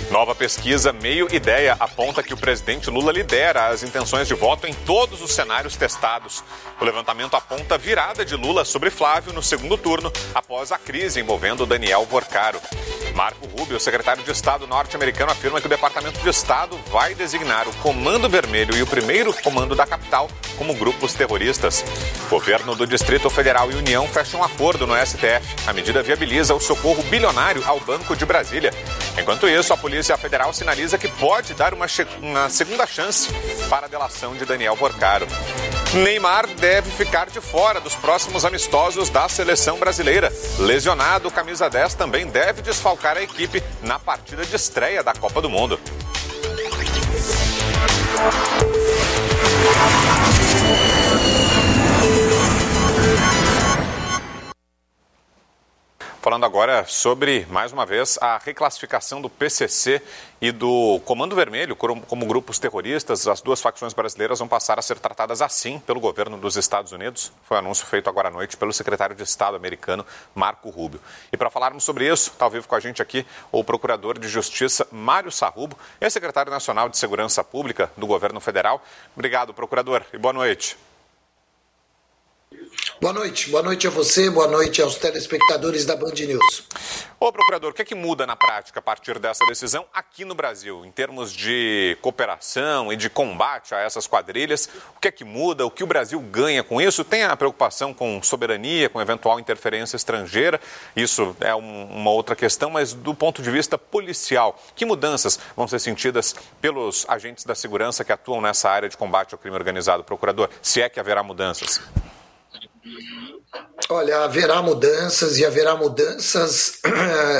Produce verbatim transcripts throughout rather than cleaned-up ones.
Nova pesquisa Meio Ideia aponta que o presidente Lula lidera as intenções de voto em todos os cenários testados. O levantamento aponta virada de Lula sobre Flávio no segundo turno, após a crise envolvendo Daniel Porcaro. Marco Rubio, secretário de Estado norte-americano, afirma que o Departamento de Estado vai designar o Comando Vermelho e o primeiro comando da capital como grupos terroristas. Governo do Distrito Federal e União fecham um acordo no S T F. A medida viabiliza o socorro bilionário ao Banco de Brasília. Enquanto isso, a Polícia Federal sinaliza que pode dar uma, uma segunda chance para a delação de Daniel Porcaro. Neymar deve ficar de fora dos próximos amistosos da seleção brasileira. Lesionado, o camisa dez também deve desfalcar a equipe na partida de estreia da Copa do Mundo. Falando agora sobre, mais uma vez, a reclassificação do P C C e do Comando Vermelho como grupos terroristas. As duas facções brasileiras vão passar a ser tratadas assim pelo governo dos Estados Unidos. Foi um anúncio feito agora à noite pelo secretário de Estado americano, Marco Rubio. E para falarmos sobre isso, está ao vivo com a gente aqui o procurador de Justiça, Mário Sarrubo, e secretário nacional de Segurança Pública do governo federal. Obrigado, procurador, e boa noite. Boa noite, boa noite a você, boa noite aos telespectadores da Band News. Ô, procurador, o que é que muda na prática a partir dessa decisão aqui no Brasil, em termos de cooperação e de combate a essas quadrilhas? O que é que muda, o que o Brasil ganha com isso? Tem a preocupação com soberania, com eventual interferência estrangeira? Isso é um, uma outra questão, mas do ponto de vista policial, que mudanças vão ser sentidas pelos agentes da segurança que atuam nessa área de combate ao crime organizado, procurador? Se é que haverá mudanças. Olha, haverá mudanças e haverá mudanças, é,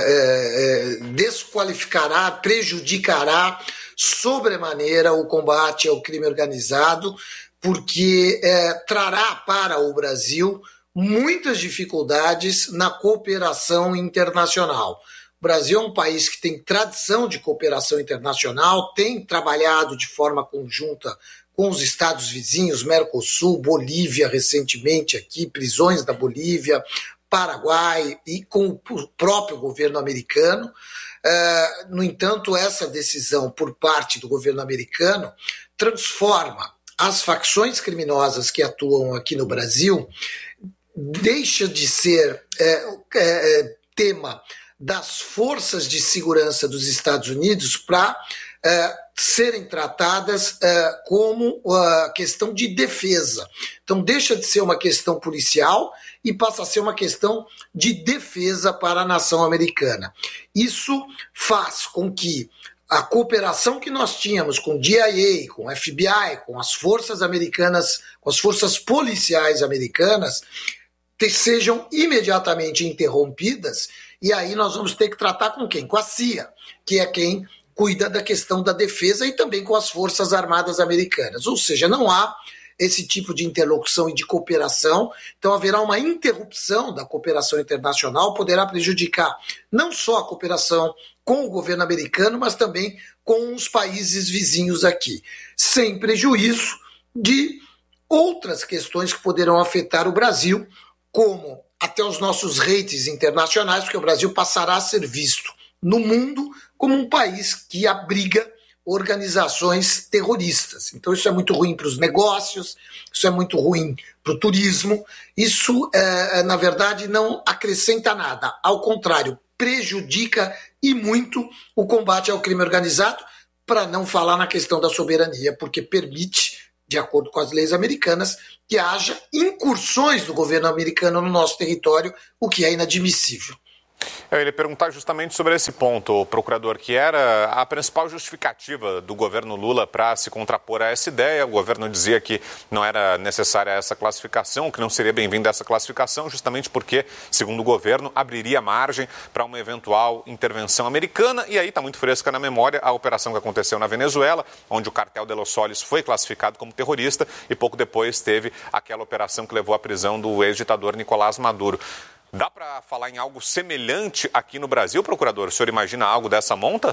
é, desqualificará, prejudicará sobremaneira o combate ao crime organizado, porque é, trará para o Brasil muitas dificuldades na cooperação internacional. O Brasil é um país que tem tradição de cooperação internacional, tem trabalhado de forma conjunta com os estados vizinhos, Mercosul, Bolívia recentemente aqui, prisões da Bolívia, Paraguai e com o próprio governo americano. Uh, no entanto, essa decisão por parte do governo americano transforma as facções criminosas que atuam aqui no Brasil, deixa de ser é, é, tema das forças de segurança dos Estados Unidos para é, serem tratadas é, como a questão de defesa. Então deixa de ser uma questão policial e passa a ser uma questão de defesa para a nação americana. Isso faz com que a cooperação que nós tínhamos com o D I A, com o F B I, com as forças americanas, com as forças policiais americanas, te, sejam imediatamente interrompidas, e aí nós vamos ter que tratar com quem? Com a C I A, que é quem cuida da questão da defesa, e também com as Forças Armadas Americanas. Ou seja, não há esse tipo de interlocução e de cooperação, então haverá uma interrupção da cooperação internacional, poderá prejudicar não só a cooperação com o governo americano, mas também com os países vizinhos aqui, sem prejuízo de outras questões que poderão afetar o Brasil, como até os nossos ratings internacionais, porque o Brasil passará a ser visto no mundo como um país que abriga organizações terroristas. Então isso é muito ruim para os negócios, isso é muito ruim para o turismo, isso, é, na verdade, não acrescenta nada. Ao contrário, prejudica e muito o combate ao crime organizado, para não falar na questão da soberania, porque permite, de acordo com as leis americanas, que haja incursões do governo americano no nosso território, o que é inadmissível. Eu ia perguntar justamente sobre esse ponto, procurador, que era a principal justificativa do governo Lula para se contrapor a essa ideia. O governo dizia que não era necessária essa classificação, que não seria bem-vinda essa classificação, justamente porque, segundo o governo, abriria margem para uma eventual intervenção americana. E aí está muito fresca na memória a operação que aconteceu na Venezuela, onde o cartel de Los Soles foi classificado como terrorista e pouco depois teve aquela operação que levou à prisão do ex-ditador Nicolás Maduro. Dá para falar em algo semelhante aqui no Brasil, procurador? O senhor imagina algo dessa monta?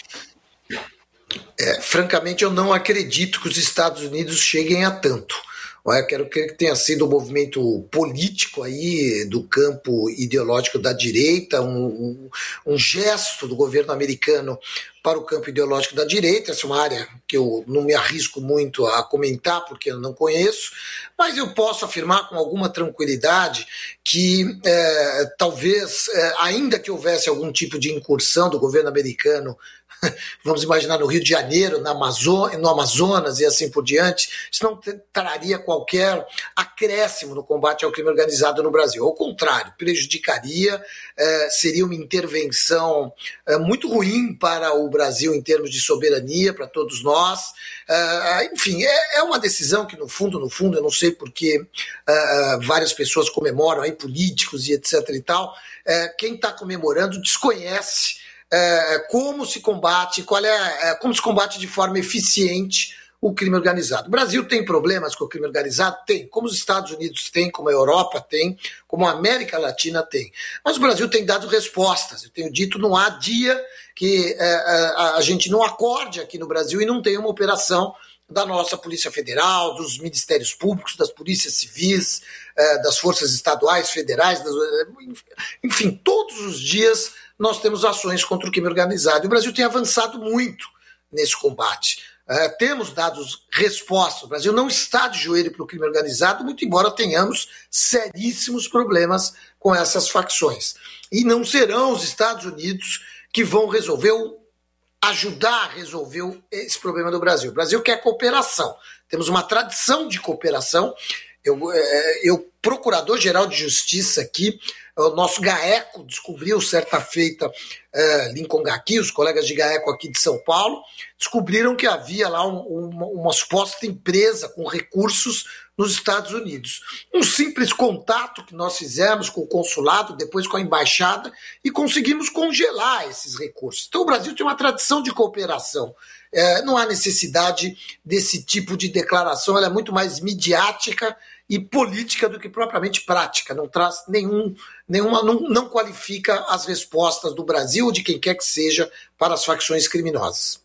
É, francamente, eu não acredito que os Estados Unidos cheguem a tanto. Eu quero crer que tenha sido um movimento político aí do campo ideológico da direita, um, um, um gesto do governo americano para o campo ideológico da direita. Essa é uma área que eu não me arrisco muito a comentar, porque eu não conheço, mas eu posso afirmar com alguma tranquilidade que é, talvez, é, ainda que houvesse algum tipo de incursão do governo americano, vamos imaginar no Rio de Janeiro, na Amazô- no Amazonas e assim por diante, isso não traria qualquer acréscimo no combate ao crime organizado no Brasil. Ao contrário, prejudicaria, eh, seria uma intervenção eh, muito ruim para o Brasil em termos de soberania, para todos nós. Eh, enfim, é, é uma decisão que, no fundo, no fundo, eu não sei porque eh, várias pessoas comemoram, aí, políticos e etc e tal, eh, quem está comemorando desconhece É, como se combate, qual é, é, como se combate de forma eficiente o crime organizado. O Brasil tem problemas com o crime organizado? Tem. Como os Estados Unidos têm, como a Europa tem, como a América Latina tem. Mas o Brasil tem dado respostas. Eu tenho dito, não há dia que é, a, a gente não acorde aqui no Brasil e não tenha uma operação da nossa Polícia Federal, dos Ministérios Públicos, das polícias civis, é, das forças estaduais, federais, das, enfim, todos os dias nós temos ações contra o crime organizado. E o Brasil tem avançado muito nesse combate. É, temos dado respostas. O Brasil não está de joelho para o crime organizado, muito embora tenhamos seríssimos problemas com essas facções. E não serão os Estados Unidos que vão resolver, ajudar a resolver esse problema do Brasil. O Brasil quer cooperação. Temos uma tradição de cooperação. Eu, eu procurador-geral de justiça aqui, o nosso GAECO descobriu certa feita, uh, Lincoln Gaqui, os colegas de GAECO aqui de São Paulo, descobriram que havia lá um, uma, uma suposta empresa com recursos nos Estados Unidos. Um simples contato que nós fizemos com o consulado, depois com a embaixada, e conseguimos congelar esses recursos. Então o Brasil tem uma tradição de cooperação. É, não há necessidade desse tipo de declaração, ela é muito mais midiática e política do que propriamente prática, não traz nenhum, nenhuma, não, não qualifica as respostas do Brasil ou de quem quer que seja para as facções criminosas.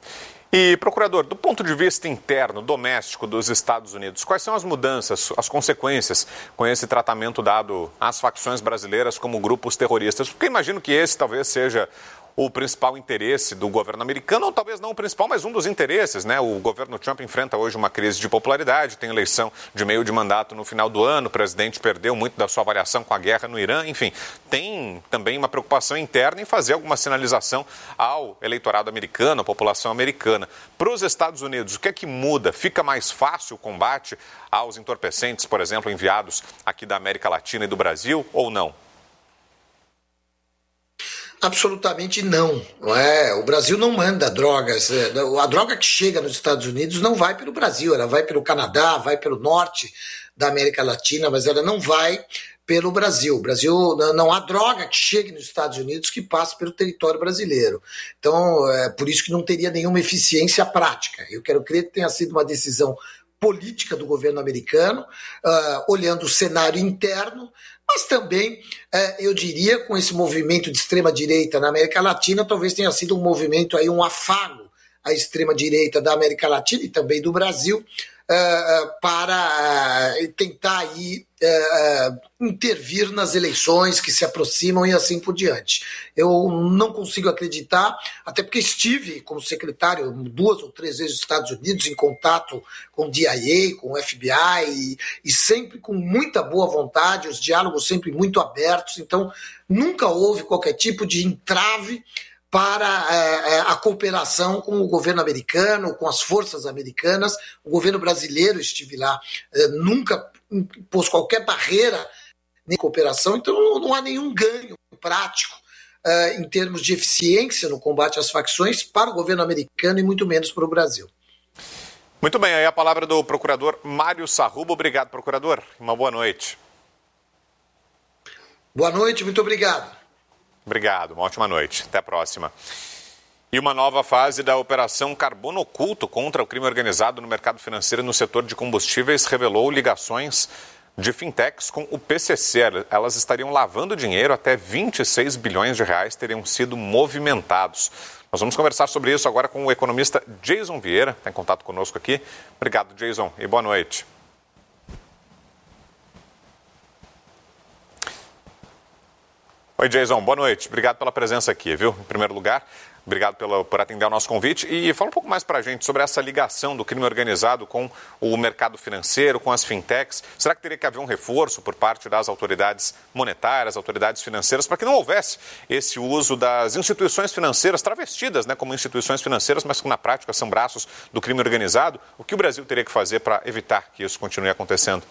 E, procurador, do ponto de vista interno, doméstico dos Estados Unidos, quais são as mudanças, as consequências com esse tratamento dado às facções brasileiras como grupos terroristas? Porque imagino que esse talvez seja o principal interesse do governo americano, ou talvez não o principal, mas um dos interesses, né? O governo Trump enfrenta hoje uma crise de popularidade, tem eleição de meio de mandato no final do ano, o presidente perdeu muito da sua avaliação com a guerra no Irã, enfim, tem também uma preocupação interna em fazer alguma sinalização ao eleitorado americano, à população americana. Para os Estados Unidos, o que é que muda? Fica mais fácil o combate aos entorpecentes, por exemplo, enviados aqui da América Latina e do Brasil, ou não? Absolutamente não, não é? O Brasil não manda drogas. A droga que chega nos Estados Unidos não vai pelo Brasil, ela vai pelo Canadá, vai pelo norte da América Latina, mas ela não vai pelo Brasil. O Brasil, não há droga que chegue nos Estados Unidos que passe pelo território brasileiro. Então, é por isso que não teria nenhuma eficiência prática. Eu quero crer que tenha sido uma decisão política do governo americano, uh, olhando o cenário interno, mas também, eh, eu diria, com esse movimento de extrema-direita na América Latina, talvez tenha sido um movimento, aí, um afago à extrema-direita da América Latina e também do Brasil, eh, para eh, tentar aí, eh, intervir nas eleições que se aproximam e assim por diante. Eu não consigo acreditar, até porque estive como secretário duas ou três vezes nos Estados Unidos em contato com o D I A, com o F B I, e, e sempre com muita boa vontade, os diálogos sempre muito abertos, então nunca houve qualquer tipo de entrave para é, a cooperação com o governo americano, com as forças americanas. O governo brasileiro, estive lá, é, nunca pôs qualquer barreira em cooperação, então não, não há nenhum ganho prático é, em termos de eficiência no combate às facções para o governo americano e muito menos para o Brasil. Muito bem, aí a palavra do procurador Mário Sarrubo. Obrigado, procurador. Uma boa noite. Boa noite, muito obrigado. Obrigado, uma ótima noite. Até a próxima. E uma nova fase da Operação Carbono Oculto contra o crime organizado no mercado financeiro e no setor de combustíveis revelou ligações de fintechs com o P C C. Elas estariam lavando dinheiro, até vinte e seis bilhões de reais teriam sido movimentados. Nós vamos conversar sobre isso agora com o economista Jason Vieira, está em contato conosco aqui. Obrigado, Jason, e boa noite. Oi, Jason, boa noite. Obrigado pela presença aqui, viu? Em primeiro lugar, Obrigado pela, por atender ao nosso convite. E fala um pouco mais para a gente sobre essa ligação do crime organizado com o mercado financeiro, com as fintechs. Será que teria que haver um reforço por parte das autoridades monetárias, autoridades financeiras, para que não houvesse esse uso das instituições financeiras travestidas, né, como instituições financeiras, mas que na prática são braços do crime organizado? O que o Brasil teria que fazer para evitar que isso continue acontecendo?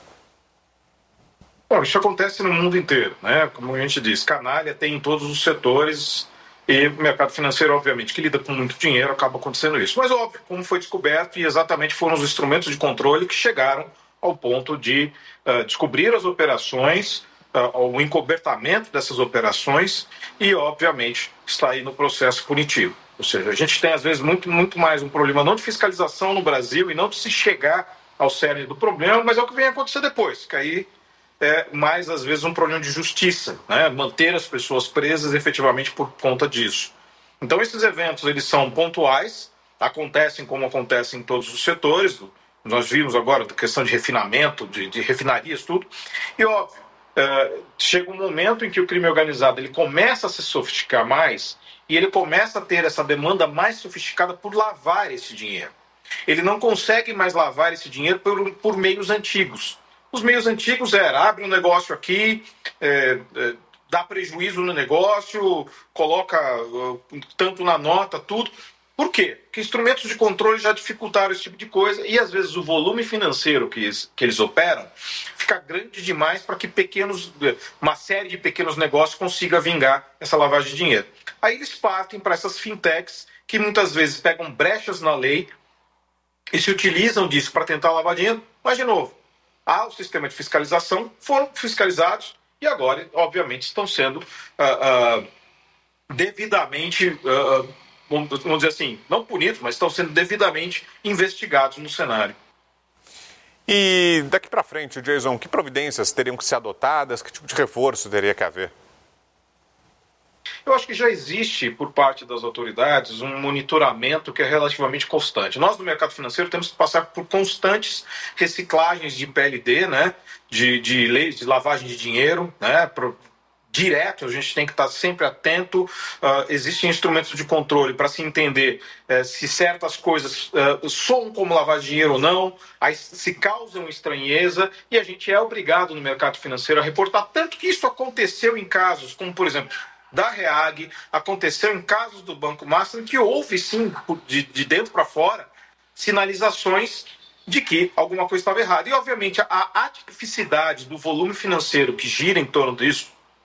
Bom, isso acontece no mundo inteiro, né? Como a gente diz, canalha tem em todos os setores. E o mercado financeiro, obviamente, que lida com muito dinheiro, acaba acontecendo isso. Mas, óbvio, como foi descoberto, e exatamente foram os instrumentos de controle que chegaram ao ponto de uh, descobrir as operações, uh, o encobertamento dessas operações e, obviamente, está aí no processo punitivo. Ou seja, a gente tem, às vezes, muito, muito mais um problema não de fiscalização no Brasil e não de se chegar ao cerne do problema, mas é o que vem acontecer depois, que aí é mais, às vezes, um problema de justiça, né? Manter as pessoas presas efetivamente por conta disso. Então, esses eventos, eles são pontuais, acontecem como acontecem em todos os setores. Nós vimos agora a questão de refinamento, de, de refinarias, tudo. E, óbvio, é, chega um momento em que o crime organizado ele começa a se sofisticar mais e ele começa a ter essa demanda mais sofisticada por lavar esse dinheiro. Ele não consegue mais lavar esse dinheiro por, por meios antigos. Os meios antigos era, abre um negócio aqui, é, é, dá prejuízo no negócio, coloca uh, tanto na nota, tudo. Por quê? Porque instrumentos de controle já dificultaram esse tipo de coisa e, às vezes, o volume financeiro que eles, que eles operam fica grande demais para que pequenos, uma série de pequenos negócios consiga vingar essa lavagem de dinheiro. Aí eles partem para essas fintechs que, muitas vezes, pegam brechas na lei e se utilizam disso para tentar lavar dinheiro, mas, de novo, há o sistema de fiscalização, foram fiscalizados e agora, obviamente, estão sendo uh, uh, devidamente, uh, vamos dizer assim, não punidos, mas estão sendo devidamente investigados no cenário. E daqui para frente, Jason, que providências teriam que ser adotadas? Que tipo de reforço teria que haver? Eu acho que já existe, por parte das autoridades, um monitoramento que é relativamente constante. Nós, do mercado financeiro, temos que passar por constantes reciclagens de P L D, né, de, de leis de lavagem de dinheiro, né, pro, direto, a gente tem que estar sempre atento. Uh, existem instrumentos de controle para se entender uh, se certas coisas uh, soam como lavagem de dinheiro ou não, aí se causam estranheza, e a gente é obrigado no mercado financeiro a reportar, tanto que isso aconteceu em casos como, por exemplo, da Reag, aconteceu em casos do Banco Master, que houve sim, de, de dentro para fora, sinalizações de que alguma coisa estava errada. E, obviamente, a atipicidade do volume financeiro que gira em torno disso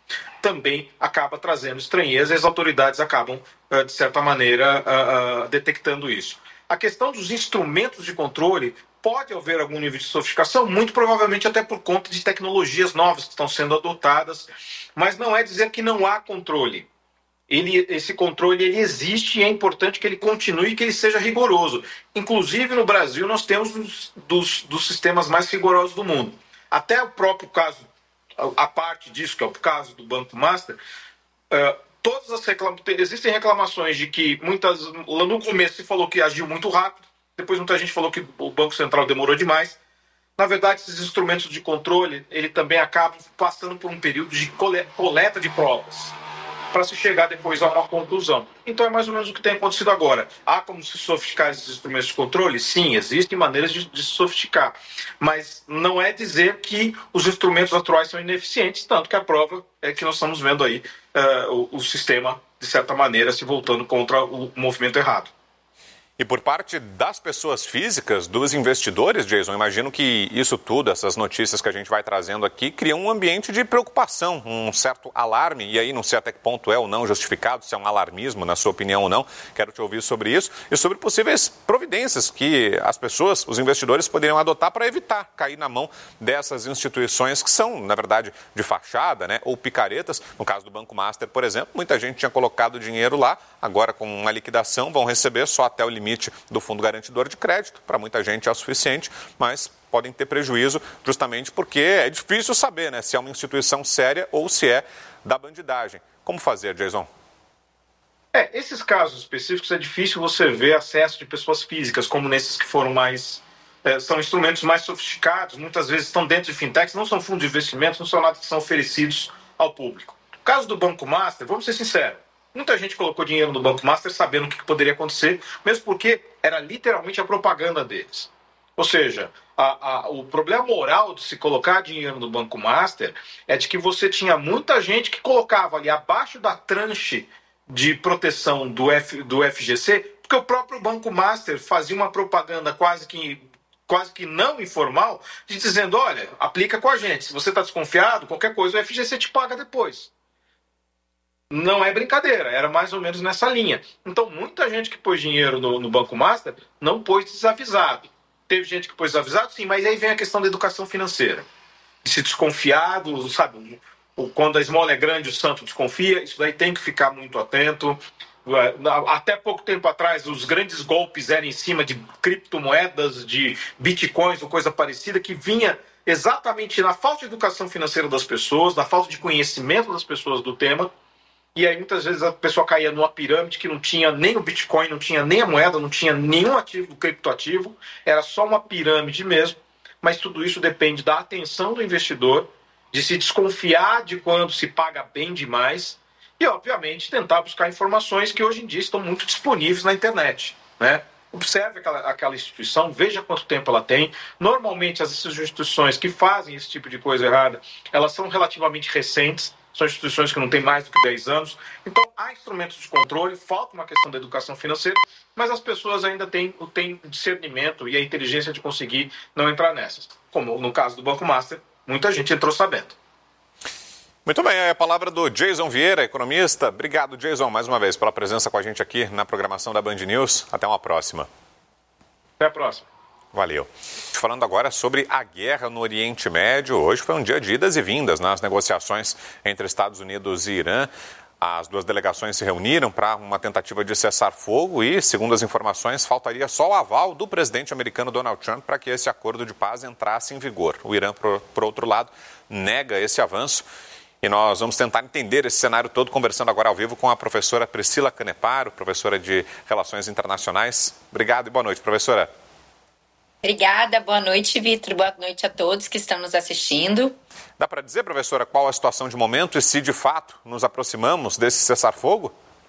também acaba trazendo estranheza e as autoridades acabam, de certa maneira, detectando isso. A questão dos instrumentos de controle, pode haver algum nível de sofisticação, muito provavelmente até por conta de tecnologias novas que estão sendo adotadas, mas não é dizer que não há controle. Ele, esse controle ele existe e é importante que ele continue e que ele seja rigoroso. Inclusive, no Brasil, nós temos um dos, dos sistemas mais rigorosos do mundo. Até o próprio caso, a, a parte disso, que é o caso do Banco Master, uh, todas as reclama- existem reclamações de que muitas, lá no começo se falou que agiu muito rápido, depois muita gente falou que o Banco Central demorou demais. Na verdade, esses instrumentos de controle, ele também acabam passando por um período de coleta de provas, para se chegar depois a uma conclusão. Então é mais ou menos o que tem acontecido agora. Há como se sofisticar esses instrumentos de controle? Sim, existem maneiras de, de se sofisticar. Mas não é dizer que os instrumentos atuais são ineficientes, tanto que a prova é que nós estamos vendo aí uh, o, o sistema, de certa maneira, se voltando contra o movimento errado. E por parte das pessoas físicas, dos investidores, Jason, imagino que isso tudo, essas notícias que a gente vai trazendo aqui, criam um ambiente de preocupação, um certo alarme, e aí não sei até que ponto é ou não justificado, se é um alarmismo, na sua opinião ou não, quero te ouvir sobre isso, e sobre possíveis providências que as pessoas, os investidores, poderiam adotar para evitar cair na mão dessas instituições que são, na verdade, de fachada, né, ou picaretas. No caso do Banco Master, por exemplo, muita gente tinha colocado dinheiro lá, agora com uma liquidação vão receber só até o limite do Fundo Garantidor de Crédito. Para muita gente é o suficiente, mas podem ter prejuízo justamente porque é difícil saber, né, se é uma instituição séria ou se é da bandidagem. Como fazer, Jason? É, esses casos específicos é difícil você ver acesso de pessoas físicas, como nesses que foram mais... É, são instrumentos mais sofisticados, muitas vezes estão dentro de fintechs, não são fundos de investimentos, não são nada que são oferecidos ao público. No caso do Banco Master, vamos ser sinceros, Muita gente colocou dinheiro no Banco Master sabendo o que poderia acontecer, mesmo porque era literalmente a propaganda deles. Ou seja, a, a, o problema moral de se colocar dinheiro no Banco Master é de que você tinha muita gente que colocava ali abaixo da tranche de proteção do, F, do F G C, porque o próprio Banco Master fazia uma propaganda quase que, quase que não informal, de dizendo, olha, aplica com a gente, se você está desconfiado, qualquer coisa o F G C te paga depois. Não é brincadeira, era mais ou menos nessa linha. Então, muita gente que pôs dinheiro no, no Banco Master não pôs desavisado. Teve gente que pôs desavisado, sim, mas aí vem a questão da educação financeira. De se desconfiar, do, sabe, quando a esmola é grande, o santo desconfia, isso daí tem que ficar muito atento. Até pouco tempo atrás, os grandes golpes eram em cima de criptomoedas, de bitcoins ou coisa parecida, que vinha exatamente na falta de educação financeira das pessoas, na falta de conhecimento das pessoas do tema. E aí muitas vezes a pessoa caía numa pirâmide que não tinha nem o Bitcoin, não tinha nem a moeda, não tinha nenhum ativo do criptoativo, era só uma pirâmide mesmo, mas tudo isso depende da atenção do investidor, de se desconfiar de quando se paga bem demais e, obviamente, tentar buscar informações que hoje em dia estão muito disponíveis na internet, né? Observe aquela, aquela instituição, veja quanto tempo ela tem. Normalmente as instituições que fazem esse tipo de coisa errada, elas são relativamente recentes, são instituições que não têm mais do que dez anos. Então, há instrumentos de controle, falta uma questão da educação financeira, mas as pessoas ainda têm o têm discernimento e a inteligência de conseguir não entrar nessas. Como no caso do Banco Master, muita gente entrou sabendo. Muito bem, é a palavra do Jason Vieira, economista. Obrigado, Jason, mais uma vez, pela presença com a gente aqui na programação da Band News. Até uma próxima. Até a próxima. Valeu. Falando agora sobre a guerra no Oriente Médio, hoje foi um dia de idas e vindas nas negociações entre Estados Unidos e Irã. As duas delegações se reuniram para uma tentativa de cessar fogo e, segundo as informações, faltaria só o aval do presidente americano Donald Trump para que esse acordo de paz entrasse em vigor. O Irã, por, por outro lado, nega esse avanço. E nós vamos tentar entender esse cenário todo conversando agora ao vivo com a professora Priscila Caneparo, professora de Relações Internacionais. Obrigado e boa noite, professora. Obrigada, boa noite, Vitor. Boa noite a todos que estão nos assistindo. Dá para dizer, professora, qual a situação de momento e se de fato nos aproximamos desse cessar-fogo?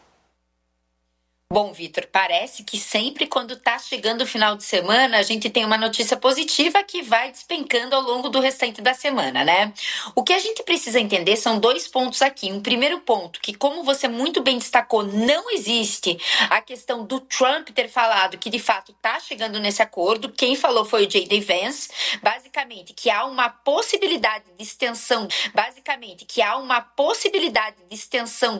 Bom, Vitor, parece que sempre quando está chegando o final de semana, a gente tem uma notícia positiva que vai despencando ao longo do restante da semana, né? O que a gente precisa entender são dois pontos aqui. Um primeiro ponto, que como você muito bem destacou, não existe a questão do Trump ter falado que de fato está chegando nesse acordo. Quem falou foi o J D Vance, basicamente que há uma possibilidade de extensão, basicamente que há uma possibilidade de extensão